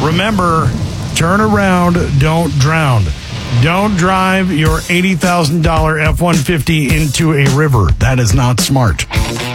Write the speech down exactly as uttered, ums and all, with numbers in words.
Remember, turn around, don't drown. Don't drive your eighty thousand dollars F one fifty into a river. That is not smart.